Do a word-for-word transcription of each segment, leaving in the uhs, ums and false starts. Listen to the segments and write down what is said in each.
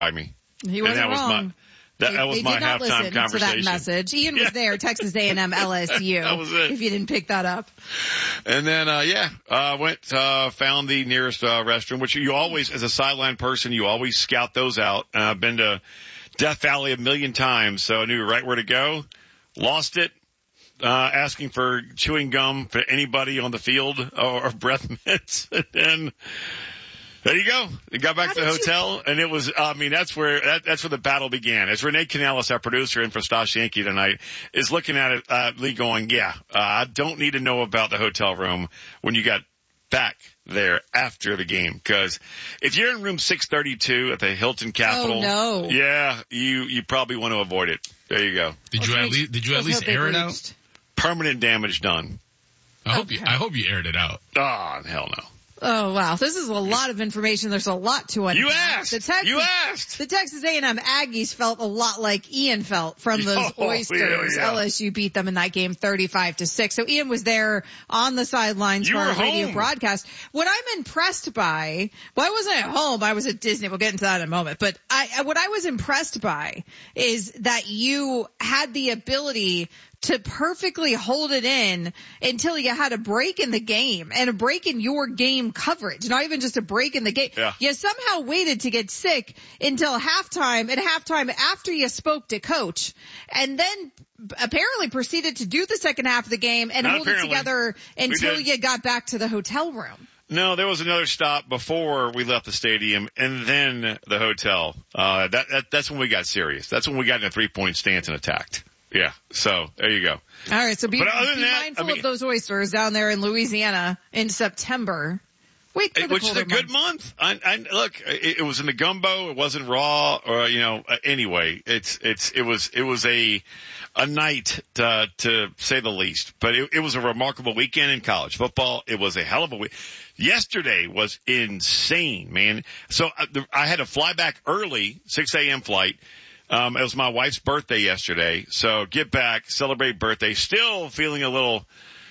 by me. He wasn't and that wrong. Was my, that, they, that was they my did not halftime listen conversation. To that message. Ian was yeah. there, Texas A and M L S U. That was it. If you didn't pick that up. And then, uh, yeah, uh, went, uh, found the nearest, uh, restroom, which you always, as a sideline person, you always scout those out. Uh, I've been to Death Valley a million times, so I knew right where to go. Lost it. Uh, asking for chewing gum for anybody on the field or, or breath mints. And then, there you go. We got back How to the hotel, you... and it was, I mean, that's where, that, that's where the battle began. As Renee Canales, our producer in for Stosh Yankee tonight, is looking at it, uh, Lee going, yeah, uh, I don't need to know about the hotel room when you got back there after the game. Cause if you're in room six thirty-two at the Hilton Capitol, oh, no. yeah, you, you probably want to avoid it. There you go. Did you at least, did you at least air it out? Permanent damage done. I hope okay. you, I hope you aired it out. Oh, hell no. Oh, wow. This is a lot of information. There's a lot to unpack. You asked. The Texas, you asked. The Texas A and M Aggies felt a lot like Ian felt from those oh, Oysters. Yeah, yeah. L S U beat them in that game thirty-five to six. So Ian was there on the sidelines you for our home. radio broadcast. What I'm impressed by, well, I wasn't at home. I was at Disney. We'll get into that in a moment. But I, what I was impressed by is that you had the ability to perfectly hold it in until you had a break in the game and a break in your game coverage, not even just a break in the game. Yeah. You somehow waited to get sick until halftime, and halftime after you spoke to coach, and then apparently proceeded to do the second half of the game and not hold apparently. it together until you got back to the hotel room. No, there was another stop before we left the stadium and then the hotel. Uh, that, that, that's when we got serious. That's when we got in a three-point stance and attacked. Yeah, so there you go. All right, so be, be that, mindful I mean, of those oysters down there in Louisiana in September. Wait for the which is a good months. month. I, I, look, it, it was in the gumbo. It wasn't raw, or you know. Uh, anyway, it's it's it was it was a a night to, to say the least. But it, it was a remarkable weekend in college football. It was a hell of a week. Yesterday was insane, man. So I, I had to fly back early, six a.m. flight. Um, it was my wife's birthday yesterday, so get back, celebrate birthday. Still feeling a little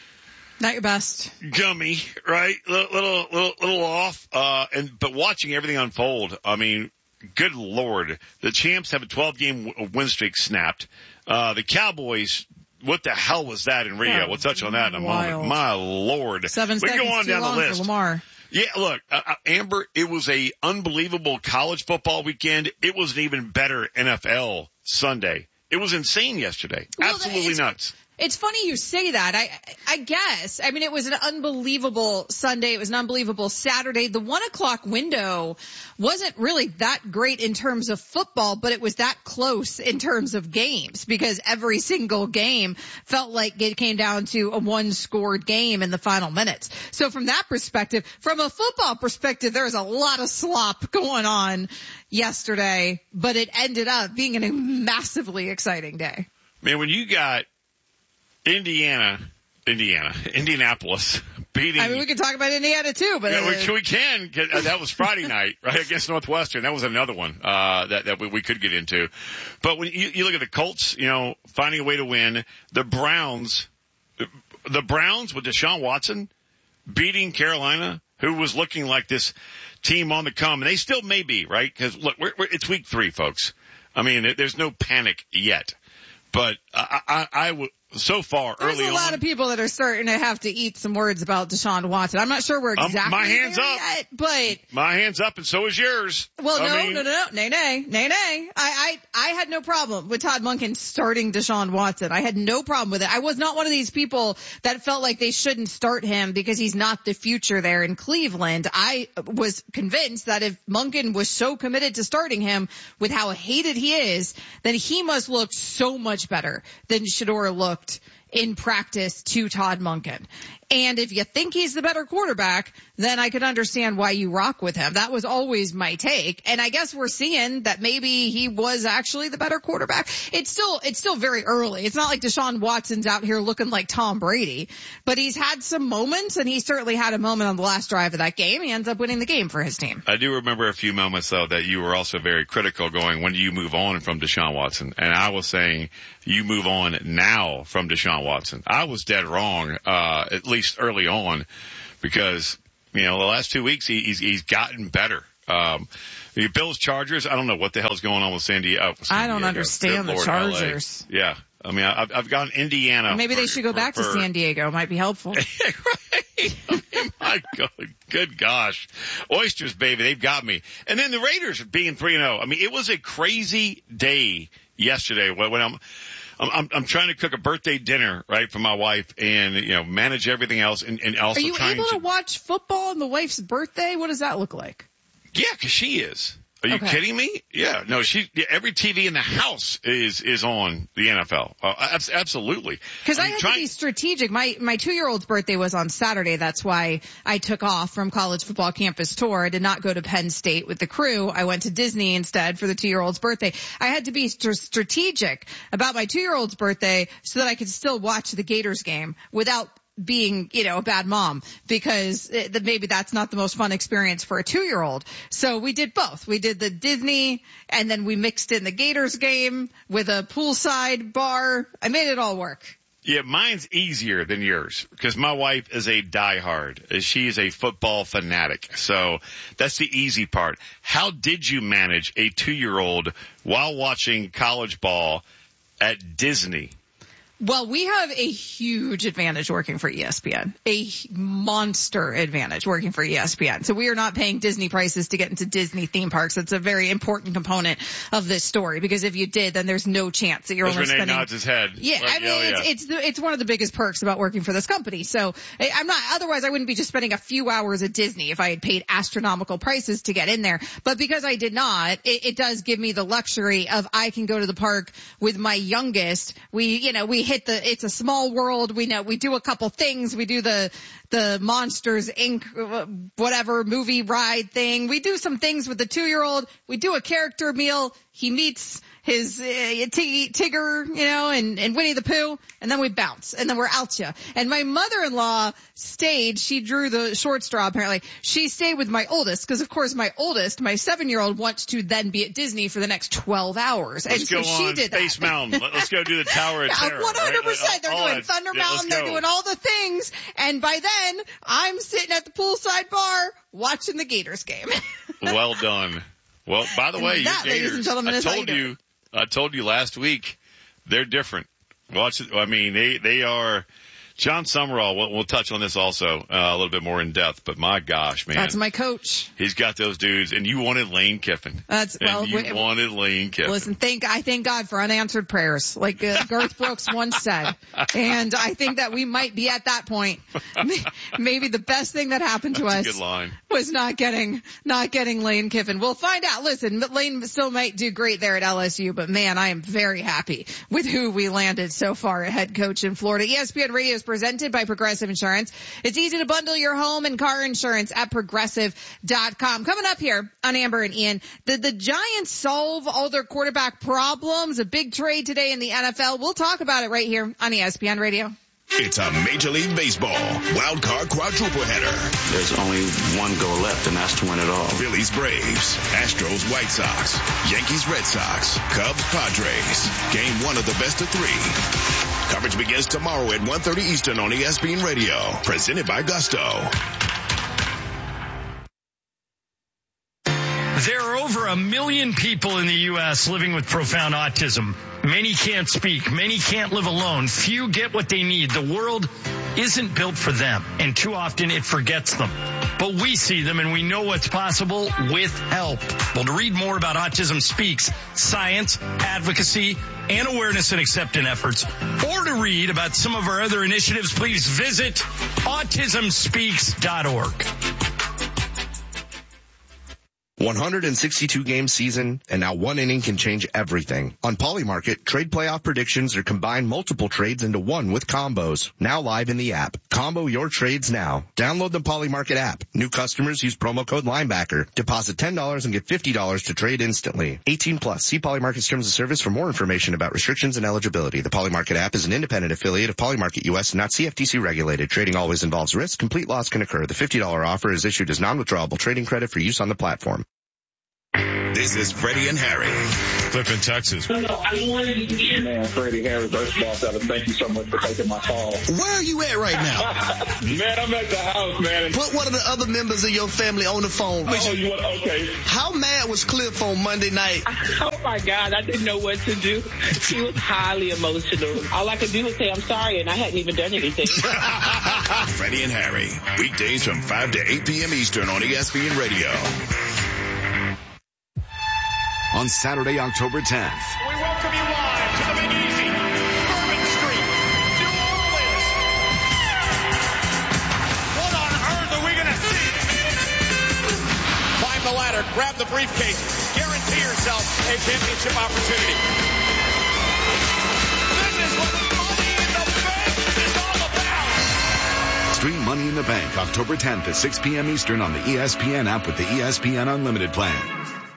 not your best, gummy, right? Little, little, little, little off. Uh, and but watching everything unfold, I mean, good lord, the champs have a twelve-game win streak snapped. Uh, the Cowboys. What the hell was that in Rio? We'll touch on that in a Wild. moment. My lord, seven we seconds go on too down long the list. For Lamar. Yeah, look, uh, uh, Amber, it was a unbelievable college football weekend. It was an even better N F L Sunday. It was insane yesterday. Well, Absolutely nuts. It's funny you say that. I, I guess. I mean, it was an unbelievable Sunday. It was an unbelievable Saturday. The one o'clock window wasn't really that great in terms of football, but it was that close in terms of games because every single game felt like it came down to a one scored game in the final minutes. So from that perspective, from a football perspective, there was a lot of slop going on yesterday, but it ended up being a massively exciting day. Man, when you got Indiana, Indiana, Indianapolis beating. I mean, we can talk about Indiana too, but yeah, uh, we, we can. Uh, that was Friday night, right? Against Northwestern. That was another one uh that that we, we could get into. But when you, you look at the Colts, you know, finding a way to win. The Browns, the Browns with Deshaun Watson beating Carolina, who was looking like this team on the come, and they still may be, right? Because look, we're, we're, it's week three, folks. I mean, there's no panic yet, but I, I, I would. So far, There's early a lot on, of people that are starting to have to eat some words about Deshaun Watson. I'm not sure we're exactly um, my hands there up. yet, but my hands up, and so is yours. Well, I no, mean, no, no, no, nay, nay, nay, nay. I, I, I had no problem with Todd Monken starting Deshaun Watson. I had no problem with it. I was not one of these people that felt like they shouldn't start him because he's not the future there in Cleveland. I was convinced that if Monken was so committed to starting him with how hated he is, then he must look so much better than Shedeur looked in practice to Todd Monken. And if you think he's the better quarterback, then I could understand why you rock with him. That was always my take. And I guess we're seeing that maybe he was actually the better quarterback. It's still, it's still very early. It's not like Deshaun Watson's out here looking like Tom Brady, but he's had some moments, and he certainly had a moment on the last drive of that game. He ends up winning the game for his team. I do remember a few moments though that you were also very critical going, when do you move on from Deshaun Watson? And I was saying you move on now from Deshaun Watson. I was dead wrong, uh, at least early on, because, you know, the last two weeks he, he's, he's gotten better. Um, The Bills Chargers. I don't know what the hell's going on with San Diego. Oh, San I don't Diego. understand Good the Lord, Chargers. L A. Yeah. I mean, I've, I've gone Indiana. Maybe for, they should go for, back for, to San Diego. It might be helpful. Right. I mean, my God, good gosh. Oysters, baby, they've got me. And then the Raiders being three and oh. I mean, it was a crazy day yesterday when, when I'm, I'm, I'm trying to cook a birthday dinner, right, for my wife and, you know, manage everything else and, and also Are you trying able to, to watch football on the wife's birthday? What does that look like? Yeah, cause she is. Are you Okay. kidding me? Yeah, no, she, yeah, every T V in the house is, is on the N F L. Uh, abs- absolutely. Cause I, I I mean, had try- to be strategic. My, my two-year-old's birthday was on Saturday. That's why I took off from college football campus tour. I did not go to Penn State with the crew. I went to Disney instead for the two-year-old's birthday. I had to be st- strategic about my two-year-old's birthday so that I could still watch the Gators game without being, you know, a bad mom, because it, maybe that's not the most fun experience for a two-year-old. So we did both. We did the Disney, and then we mixed in the Gators game with a poolside bar. I made it all work. Yeah, mine's easier than yours because my wife is a diehard. She is a football fanatic. So that's the easy part. How did you manage a two-year-old while watching college ball at Disney? Well, we have a huge advantage working for E S P N, a monster advantage working for E S P N. So we are not paying Disney prices to get into Disney theme parks. It's a very important component of this story, because if you did, then there's no chance that you're As only Renee spending. nods his head. Yeah, Like, I mean, oh, it's, yeah. it's, the, it's one of the biggest perks about working for this company. So I- I'm not, otherwise I wouldn't be just spending a few hours at Disney if I had paid astronomical prices to get in there. But because I did not, it, it does give me the luxury of I can go to the park with my youngest. We, you know, we hit the, it's a small world. We know, we do a couple things. We do the, the Monsters Incorporated, whatever movie ride thing. We do some things with the two-year-old. We do a character meal. He meets his uh, Tig- Tigger, you know, and, and Winnie the Pooh, and then we bounce, and then we're out ya. And my mother-in-law stayed, she drew the short straw apparently, she stayed with my oldest, because of course my oldest, my seven-year-old, wants to then be at Disney for the next twelve hours. Let's and so go she on did Space that. Mountain. Let- Let's go do the Tower of Yeah, Terror. one hundred percent. Right? They're All doing that- Thunder yeah, let's Mountain. They're go. doing all the things. And by then, I'm sitting at the poolside bar watching the Gators game. Well done. Well, by the And way, that, your ladies Gators, and gentlemen, I is how told you do you, I told you last week, they're different. Watch it. I mean, they, they are, John Summerall, we'll, we'll touch on this also uh, a little bit more in depth, but my gosh, man. That's my coach. He's got those dudes, and you wanted Lane Kiffin. That's, and well, you we- wanted Lane Kiffin. Listen, thank, I thank God for unanswered prayers, like uh, Garth Brooks once said. And I think that we might be at that point. Maybe the best thing that happened to That's a us good line. was not getting, not getting Lane Kiffin. We'll find out. Listen, Lane still might do great there at L S U, but man, I am very happy with who we landed so far at head coach in Florida. E S P N Radio is presented by Progressive Insurance. It's easy to bundle your home and car insurance at progressive dot com. Coming up here on Amber and Ian, did the Giants solve all their quarterback problems? A big trade today in the N F L. We'll talk about it right here on E S P N Radio. It's a Major League Baseball wild card quadruple header. There's only one goal left, and that's to win it all. Phillies, Braves, Astros, White Sox, Yankees, Red Sox, Cubs, Padres. Game one of the best of three. Coverage begins tomorrow at one thirty Eastern on E S P N Radio. Presented by Gusto. There are over a million people in the U S living with profound autism. Many can't speak. Many can't live alone. Few get what they need. The world isn't built for them, and too often it forgets them. But we see them, and we know what's possible with help. Well, to read more about Autism Speaks, science, advocacy, and awareness and acceptance efforts, or to read about some of our other initiatives, please visit autism speaks dot org. one hundred sixty-two game season, and now one inning can change everything. On Polymarket, trade playoff predictions are combined multiple trades into one with combos. Now live in the app. Combo your trades now. Download the Polymarket app. New customers use promo code Linebacker. Deposit ten dollars and get fifty dollars to trade instantly. eighteen plus. See Polymarket's terms of service for more information about restrictions and eligibility. The Polymarket app is an independent affiliate of Polymarket U S and not C F T C regulated. Trading always involves risk. Complete loss can occur. The fifty dollars offer is issued as non-withdrawable trading credit for use on the platform. This is Freddie and Harry. Cliff in Texas. Man, Freddie Harry, first of all, fellas, thank you so much for taking my call. Where are you at right now? Man, I'm at the house, man. Put one of the other members of your family on the phone. Oh, you want, okay. How mad was Cliff on Monday night? Oh, my God. I didn't know what to do. He was highly emotional. All I could do was say, I'm sorry, and I hadn't even done anything. Freddie and Harry, weekdays from five to eight p.m. Eastern on E S P N Radio. On Saturday, October tenth. We welcome you live to the Big Easy, Bourbon Street, New Orleans. What on earth are we going to see? Climb the ladder, grab the briefcase, guarantee yourself a championship opportunity. This is what Money in the Bank is all about. Stream Money in the Bank October tenth at six p.m. Eastern on the E S P N app with the E S P N Unlimited plan.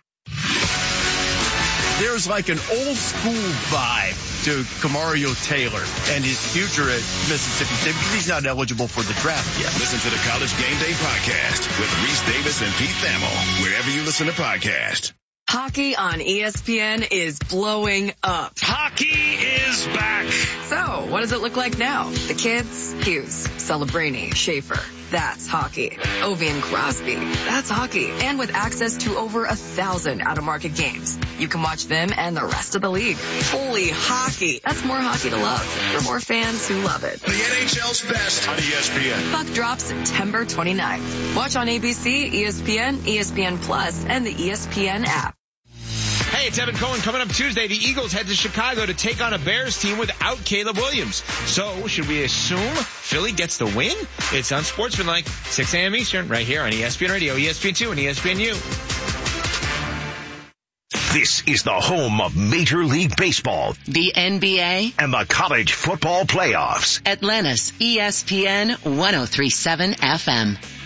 There's like an old school vibe to Kamario Taylor and his future at Mississippi State because he's not eligible for the draft yet. Listen to the College Game Day podcast with Reese Davis and Pete Thamel, wherever you listen to podcasts. Hockey on E S P N is blowing up. Hockey is back. So, what does it look like now? The kids? Hughes, Celebrini, Schaefer. That's hockey. Ovi and Crosby. That's hockey. And with access to over a thousand out-of-market games, you can watch them and the rest of the league. Holy hockey. That's more hockey to love for more fans who love it. The N H L's best on E S P N. Puck drops September twenty-ninth. Watch on A B C, E S P N, E S P N Plus, and the E S P N app. Hey, it's Evan Cohen. Coming up Tuesday, the Eagles head to Chicago to take on a Bears team without Caleb Williams. So, should we assume Philly gets the win? It's unsportsmanlike, six a.m. Eastern, right here on E S P N Radio, E S P N two, and E S P N U. This is the home of Major League Baseball, the N B A, and the college football playoffs. Atlanta's E S P N ten thirty-seven F M.